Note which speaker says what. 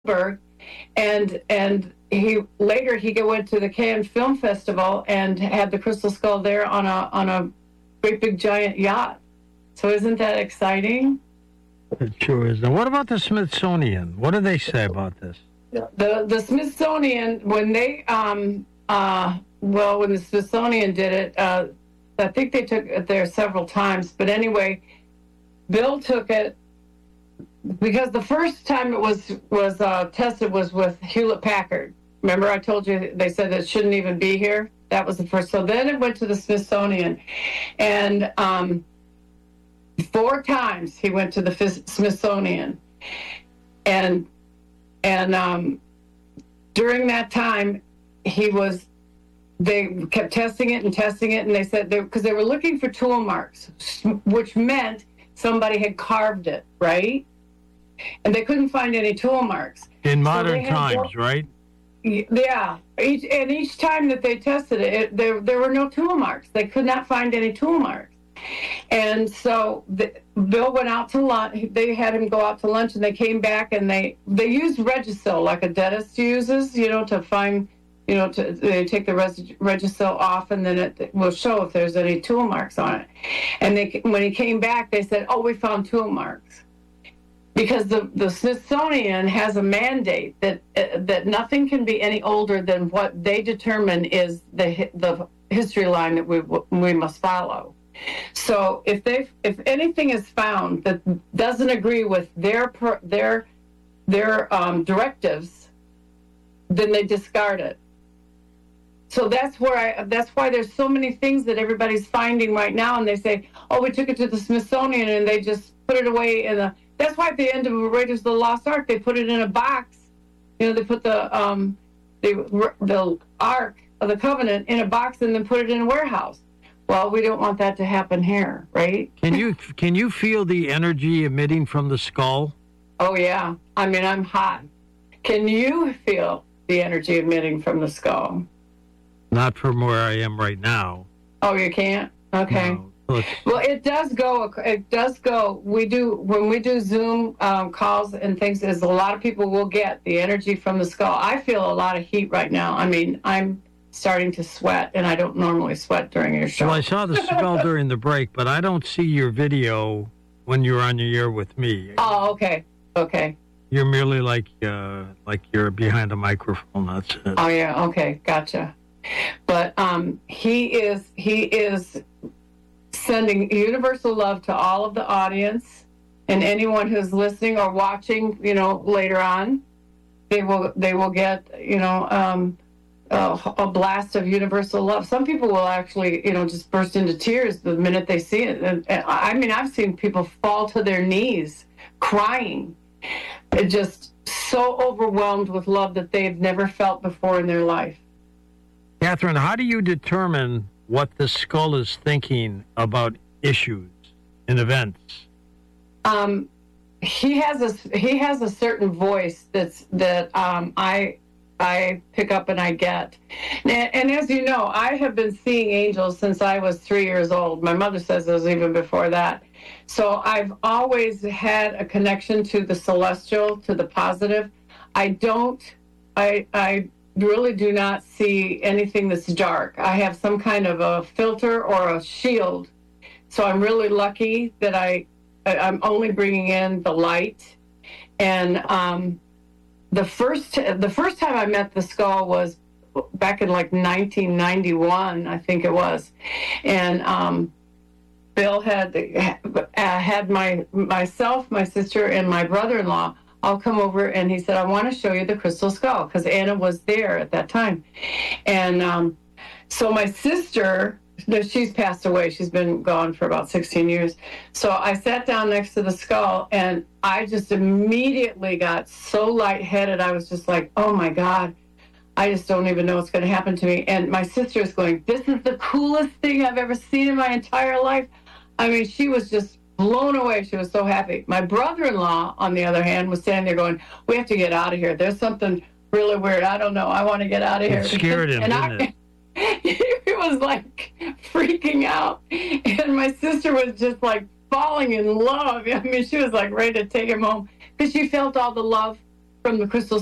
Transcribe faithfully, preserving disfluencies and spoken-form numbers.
Speaker 1: Spielberg, and and he later he went to the Cannes Film Festival and had the Crystal Skull there on a on a great big giant yacht. So isn't that exciting?
Speaker 2: It sure is. Now, what about the Smithsonian? What do they say about this?
Speaker 1: The the Smithsonian, when they um uh well when the Smithsonian did it, uh, I think they took it there several times. But anyway, Bill took it because the first time it was was uh, tested was with Hewlett Packard. Remember, I told you they said it shouldn't even be here. That was the first. So then it went to the Smithsonian, and um, four times he went to the F- Smithsonian, and and um, during that time he was. They kept testing it and testing it, and they said because they, they were looking for tool marks, which meant somebody had carved it, right? And they couldn't find any tool marks.
Speaker 2: In modern so times, to, right?
Speaker 1: Yeah. Each, and each time that they tested it, it, there there were no tool marks. They could not find any tool marks. And so the, Bill went out to lunch. They had him go out to lunch, and they came back, and they, they used Regisil like a dentist uses, you know, to find... You know, to, they take the reg- Regisil off, and then it will show if there's any tool marks on it. And they, when he came back, they said, "Oh, we found tool marks," because the, the Smithsonian has a mandate that uh, that nothing can be any older than what they determine is the the history line that we we must follow. So if they if anything is found that doesn't agree with their their their um, directives, then they discard it. So that's where I, that's why there's so many things that everybody's finding right now, and they say, "Oh, we took it to the Smithsonian," and they just put it away in a. That's why at the end of Raiders of the Lost Ark, they put it in a box. You know, they put the um, the the Ark of the Covenant in a box and then put it in a warehouse. Well, we don't want that to happen here, right?
Speaker 2: Can you can you feel the energy emitting from the skull?
Speaker 1: Oh yeah, I mean I'm hot. Can you feel the energy emitting from the skull?
Speaker 2: Not from where I am right now.
Speaker 1: Oh, you can't? Okay. No. Well, it does go. It does go. We do, when we do Zoom um, calls and things, is a lot of people will get the energy from the skull. I feel a lot of heat right now. I mean, I'm starting to sweat, and I don't normally sweat during your show.
Speaker 2: Well, I saw the skull during the break, but I don't see your video when you're on your air with me.
Speaker 1: Oh, okay. Okay.
Speaker 2: You're merely like, uh, like you're behind a microphone. That's it.
Speaker 1: Oh, yeah. Okay. Gotcha. But um, he is he is sending universal love to all of the audience and anyone who's listening or watching. You know, later on, they will they will get you know um, a, a blast of universal love. Some people will actually you know just burst into tears the minute they see it. And, and I mean, I've seen people fall to their knees crying, it just so overwhelmed with love that they've never felt before in their life.
Speaker 2: Catherine, how do you determine what the skull is thinking about issues and events?
Speaker 1: Um, he has a he has a certain voice that's that um, I I pick up and I get. And, and as you know, I have been seeing angels since I was three years old. My mother says it was even before that. So I've always had a connection to the celestial, to the positive. I don't. I I. really do not see anything that's dark. I have some kind of a filter or a shield. So I'm really lucky that I, I'm only bringing in the light. And um, the first the first time I met the skull was back in like nineteen ninety-one, I think it was. And um, Bill had had my myself, my sister, and my brother-in-law I'll come over, and he said, "I want to show you the crystal skull," because Anna was there at that time. And um, so my sister, she's passed away. She's been gone for about sixteen years. So I sat down next to the skull, and I just immediately got so lightheaded. I was just like, oh, my God, I just don't even know what's going to happen to me. And my sister is going, "This is the coolest thing I've ever seen in my entire life." I mean, she was just blown away. She was so happy. My brother-in-law, on the other hand, was standing there going, "We have to get out of here. There's something really weird. I don't know. I want to get out of here."
Speaker 2: It scared him,
Speaker 1: and
Speaker 2: didn't
Speaker 1: I, it? He was like freaking out. And my sister was just like falling in love. I mean, she was like ready to take him home because she felt all the love from the Crystal